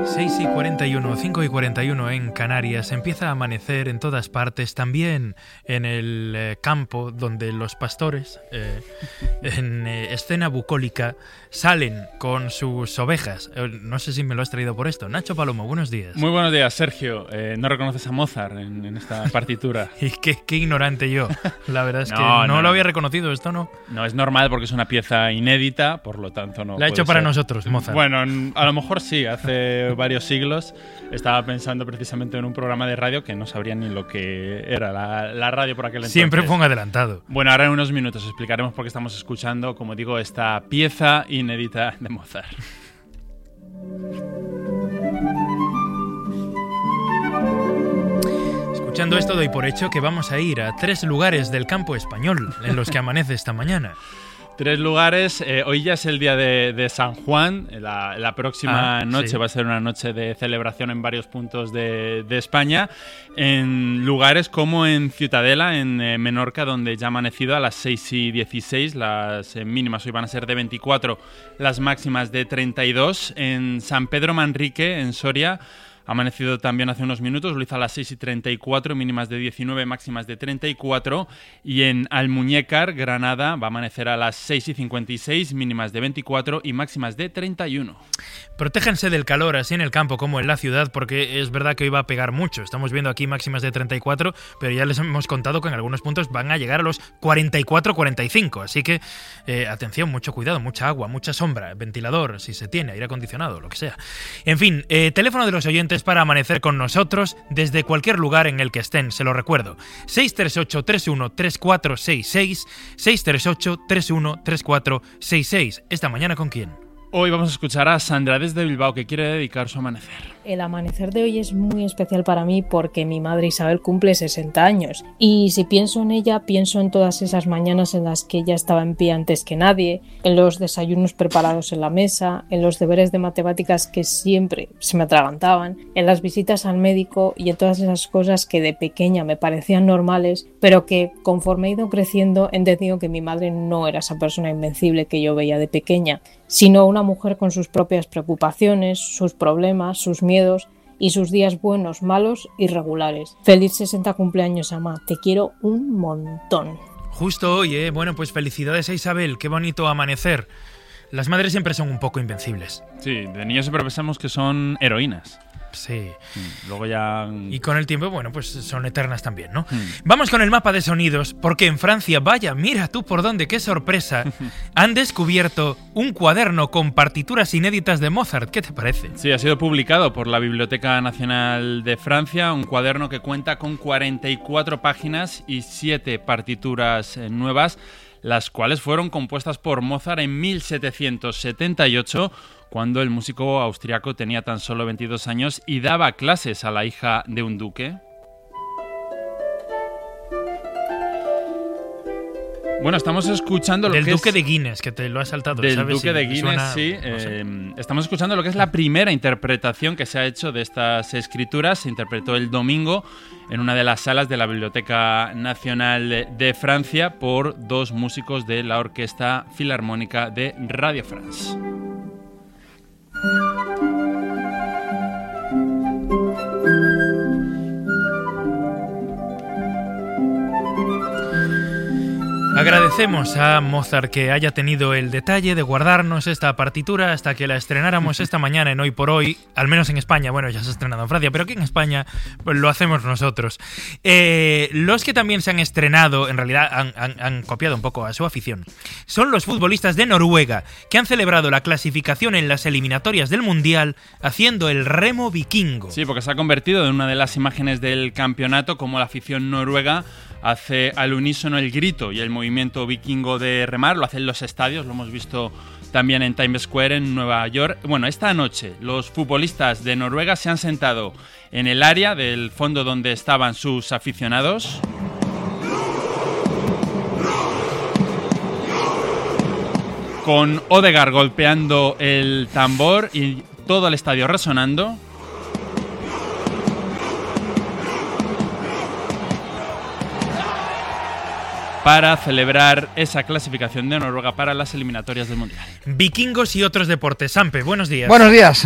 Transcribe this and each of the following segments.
6:41, 5:41 en Canarias. Empieza a amanecer en todas partes, también en el campo donde los pastores, en escena bucólica, salen con sus ovejas. No sé si me lo has traído por esto. Nacho Palomo, buenos días. Muy buenos días, Sergio. No reconoces a Mozart en esta partitura. Y qué ignorante yo. La verdad es que no lo había reconocido, esto no. No, es normal porque es una pieza inédita, por lo tanto no. La ha hecho para nosotros, Mozart. Bueno, a lo mejor sí, hace varios siglos. Estaba pensando precisamente en un programa de radio que no sabría ni lo que era la radio por aquel entonces. Siempre fue un adelantado. Bueno, ahora en unos minutos explicaremos por qué estamos escuchando, como digo, esta pieza inédita de Mozart. Escuchando esto doy por hecho que vamos a ir a 3 lugares del campo español en los que amanece esta mañana. 3 lugares. Hoy ya es el día de San Juan. La próxima noche va a ser una noche de celebración en varios puntos de España. En lugares como en Ciutadela, en Menorca, donde ya ha amanecido a las 6:16. Las mínimas hoy van a ser de 24, las máximas de 32. En San Pedro Manrique, en Soria, ha amanecido también hace unos minutos, lo hizo a las 6:34, mínimas de 19, máximas de 34. Y en Almuñécar, Granada, va a amanecer a las 6:56, mínimas de 24 y máximas de 31. Protéjanse del calor, así en el campo como en la ciudad, porque es verdad que hoy va a pegar mucho. Estamos viendo aquí máximas de 34, pero ya les hemos contado que en algunos puntos van a llegar a los 44-45. Así que, atención, mucho cuidado, mucha agua, mucha sombra, ventilador, si se tiene, aire acondicionado, lo que sea. En fin, teléfono de los oyentes para amanecer con nosotros desde cualquier lugar en el que estén, se lo recuerdo. 638-31-3466, 638-31-3466. Esta mañana, ¿con quién? Hoy vamos a escuchar a Sandra desde Bilbao, que quiere dedicar su amanecer. El amanecer de hoy es muy especial para mí porque mi madre Isabel cumple 60 años. Y si pienso en ella, pienso en todas esas mañanas en las que ella estaba en pie antes que nadie, en los desayunos preparados en la mesa, en los deberes de matemáticas que siempre se me atragantaban, en las visitas al médico y en todas esas cosas que de pequeña me parecían normales, pero que conforme he ido creciendo he entendido que mi madre no era esa persona invencible que yo veía de pequeña, sino una mujer con sus propias preocupaciones, sus problemas, sus miedos y sus días buenos, malos y regulares. Feliz 60 cumpleaños, ama. Te quiero un montón. Justo hoy, Bueno, pues felicidades a Isabel. Qué bonito amanecer. Las madres siempre son un poco invencibles. Sí, de niños siempre pensamos que son heroínas. Sí. Luego ya... Y con el tiempo, bueno, pues son eternas también, ¿no? Vamos con el mapa de sonidos, porque en Francia, vaya, mira tú por dónde, qué sorpresa, han descubierto un cuaderno con partituras inéditas de Mozart. ¿Qué te parece? Sí, ha sido publicado por la Biblioteca Nacional de Francia, un cuaderno que cuenta con 44 páginas y 7 partituras nuevas, las cuales fueron compuestas por Mozart en 1778, cuando el músico austriaco tenía tan solo 22 años y daba clases a la hija de un duque. Bueno, estamos escuchando lo del que Duque es... de Guinness, que te lo has saltado. Del ¿sabes? Duque de Guinness, suena, sí. No sé. Estamos escuchando lo que es la primera interpretación que se ha hecho de estas escrituras. Se interpretó el domingo en una de las salas de la Biblioteca Nacional de Francia por 2 músicos de la Orquesta Filarmónica de Radio France. Agradecemos a Mozart que haya tenido el detalle de guardarnos esta partitura hasta que la estrenáramos esta mañana en Hoy por Hoy, al menos en España. Bueno, ya se ha estrenado en Francia, pero aquí en España pues lo hacemos nosotros. Los que también se han estrenado, en realidad han copiado un poco a su afición, son los futbolistas de Noruega, que han celebrado la clasificación en las eliminatorias del Mundial haciendo el remo vikingo. Sí, porque se ha convertido en una de las imágenes del campeonato, como la afición noruega hace al unísono el grito y el movimiento vikingo de remar. Lo hacen los estadios, lo hemos visto también en Times Square en Nueva York. Bueno, esta noche los futbolistas de Noruega se han sentado en el área del fondo donde estaban sus aficionados. Con Odegaard golpeando el tambor y todo el estadio resonando. para celebrar esa clasificación de Noruega para las eliminatorias del Mundial. Vikingos y otros deportes. Sampe, buenos días. Buenos días.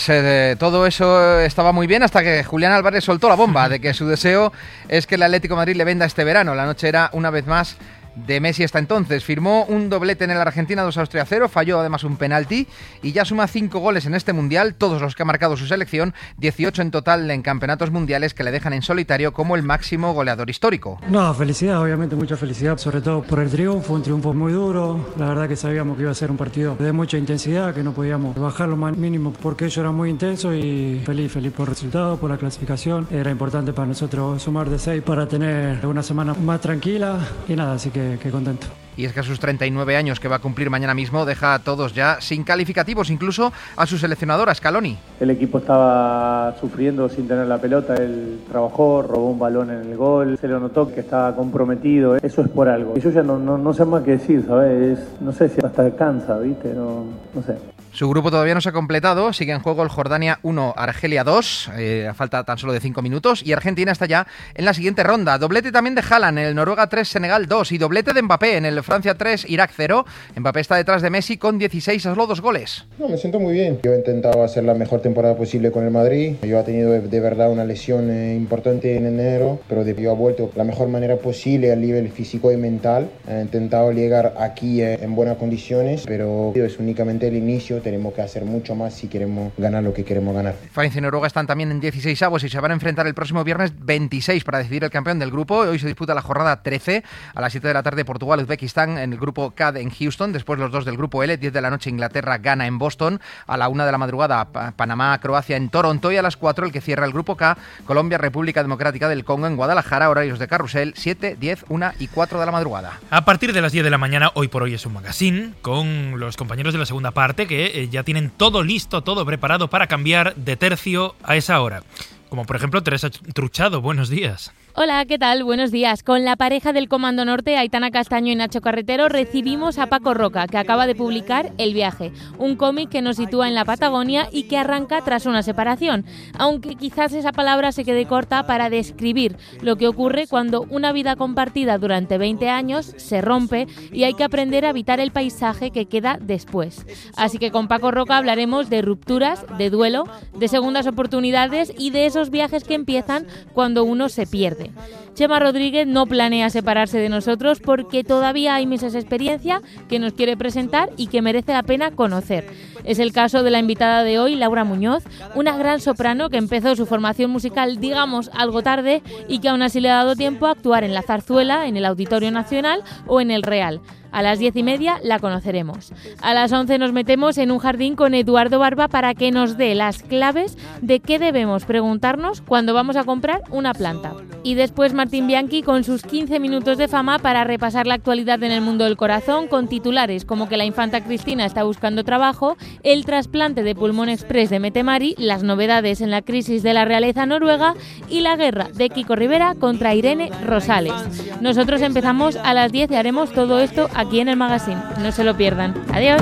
Todo eso estaba muy bien hasta que Julián Álvarez soltó la bomba de que su deseo es que el Atlético de Madrid le venda este verano. La noche era una vez más de Messi hasta entonces. Firmó un doblete en el Argentina 2-0, falló además un penalti y ya suma 5 goles en este Mundial, todos los que ha marcado su selección, 18 en total en campeonatos mundiales que le dejan en solitario como el máximo goleador histórico. No, felicidad, obviamente mucha felicidad, sobre todo por el triunfo, un triunfo muy duro. La verdad que sabíamos que iba a ser un partido de mucha intensidad, que no podíamos bajar lo más mínimo porque ello era muy intenso, y feliz por el resultado, por la clasificación. Era importante para nosotros sumar de 6 para tener una semana más tranquila y nada, así que contento. Y es que a sus 39 años que va a cumplir mañana mismo deja a todos ya sin calificativos, incluso a su seleccionadora Scaloni. El equipo estaba sufriendo sin tener la pelota, él trabajó, robó un balón en el gol, se lo notó que estaba comprometido, eso es por algo. Y yo ya no sé más qué decir, ¿sabes? No sé si hasta cansa, ¿viste? No sé. Su grupo todavía no se ha completado, sigue en juego el Jordania 1, Argelia 2, a falta tan solo de 5 minutos, y Argentina está ya en la siguiente ronda. Doblete también de Haaland en el Noruega 3, Senegal 2, y doblete de Mbappé en el Francia 3, Irak 0. Mbappé está detrás de Messi con 16 solo 2 goles. No, me siento muy bien. Yo he intentado hacer la mejor temporada posible con el Madrid. Yo he tenido de verdad una lesión importante en enero, pero yo he vuelto de la mejor manera posible a nivel físico y mental. He intentado llegar aquí en buenas condiciones, pero es únicamente el inicio. Tenemos que hacer mucho más si queremos ganar lo que queremos ganar. Francia y Noruega están también en 16avos y se van a enfrentar el próximo viernes 26 para decidir el campeón del grupo. Hoy se disputa la jornada 13 a las 7 de la tarde, Portugal-Uzbekistán en el grupo K en Houston. Después los dos del grupo L, 10 de la noche Inglaterra-Ghana en Boston. A la 1 de la madrugada Panamá-Croacia en Toronto. Y a las 4 el que cierra el grupo K, Colombia-República Democrática del Congo en Guadalajara. Horarios de carrusel 7, 10, 1 y 4 de la madrugada. A partir de las 10 de la mañana, Hoy por Hoy es un magazine con los compañeros de la segunda parte que ya tienen todo listo, todo preparado para cambiar de tercio a esa hora. Como por ejemplo Teresa Truchado, buenos días. Hola, ¿qué tal? Buenos días. Con la pareja del Comando Norte, Aitana Castaño y Nacho Carretero, recibimos a Paco Roca, que acaba de publicar El viaje, un cómic que nos sitúa en la Patagonia y que arranca tras una separación, aunque quizás esa palabra se quede corta para describir lo que ocurre cuando una vida compartida durante 20 años se rompe y hay que aprender a habitar el paisaje que queda después. Así que con Paco Roca hablaremos de rupturas, de duelo, de segundas oportunidades y de esos viajes que empiezan cuando uno se pierde. Chema Rodríguez no planea separarse de nosotros porque todavía hay meses de experiencia que nos quiere presentar y que merece la pena conocer. Es el caso de la invitada de hoy, Laura Muñoz, una gran soprano que empezó su formación musical, digamos, algo tarde y que aún así le ha dado tiempo a actuar en la Zarzuela, en el Auditorio Nacional o en el Real. A las 10:30 la conoceremos. A las 11 nos metemos en un jardín con Eduardo Barba para que nos dé las claves de qué debemos preguntarnos cuando vamos a comprar una planta. Y después Martín Bianchi con sus 15 minutos de fama para repasar la actualidad en el mundo del corazón con titulares como que la infanta Cristina está buscando trabajo, el trasplante de pulmón express de Mette Marit, las novedades en la crisis de la realeza noruega y la guerra de Kiko Rivera contra Irene Rosales. Nosotros empezamos a las 10 y haremos todo esto aquí en el magazine. No se lo pierdan. Adiós.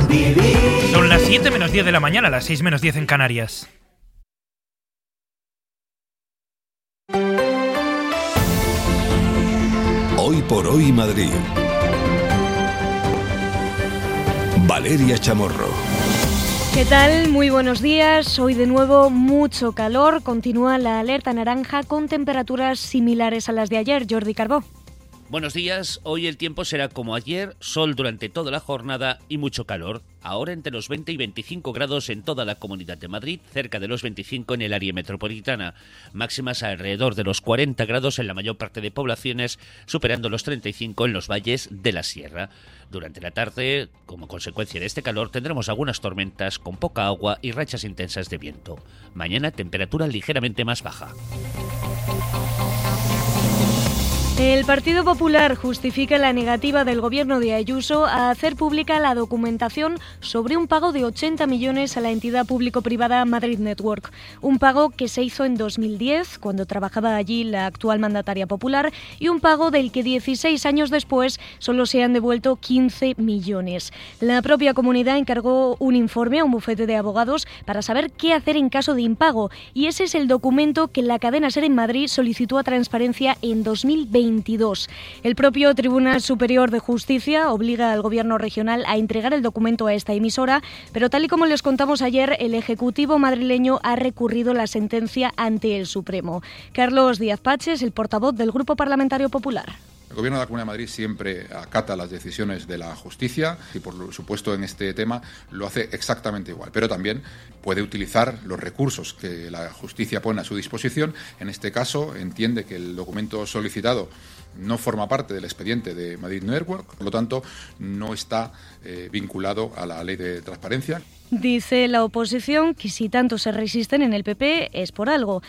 Son las 7 menos 10 de la mañana, las 6 menos 10 en Canarias. Hoy por Hoy Madrid. Valeria Chamorro. ¿Qué tal? Muy buenos días. Hoy de nuevo mucho calor. Continúa la alerta naranja con temperaturas similares a las de ayer. Jordi Carbó. Buenos días, hoy el tiempo será como ayer, sol durante toda la jornada y mucho calor. Ahora entre los 20 y 25 grados en toda la Comunidad de Madrid, cerca de los 25 en el área metropolitana. Máximas alrededor de los 40 grados en la mayor parte de poblaciones, superando los 35 en los valles de la Sierra. Durante la tarde, como consecuencia de este calor, tendremos algunas tormentas con poca agua y rachas intensas de viento. Mañana temperatura ligeramente más baja. El Partido Popular justifica la negativa del gobierno de Ayuso a hacer pública la documentación sobre un pago de 80 millones a la entidad público-privada Madrid Network. Un pago que se hizo en 2010, cuando trabajaba allí la actual mandataria popular, y un pago del que 16 años después solo se han devuelto 15 millones. La propia comunidad encargó un informe a un bufete de abogados para saber qué hacer en caso de impago, y ese es el documento que la cadena SER en Madrid solicitó a Transparencia en 2020. 22. El propio Tribunal Superior de Justicia obliga al Gobierno regional a entregar el documento a esta emisora, pero tal y como les contamos ayer, el Ejecutivo madrileño ha recurrido la sentencia ante el Supremo. Carlos Díaz Paches, el portavoz del Grupo Parlamentario Popular. El Gobierno de la Comunidad de Madrid siempre acata las decisiones de la justicia y, por supuesto, en este tema lo hace exactamente igual. Pero también puede utilizar los recursos que la justicia pone a su disposición. En este caso, entiende que el documento solicitado no forma parte del expediente de Madrid Network, por lo tanto, no está vinculado a la ley de transparencia. Dice la oposición que si tanto se resisten en el PP es por algo.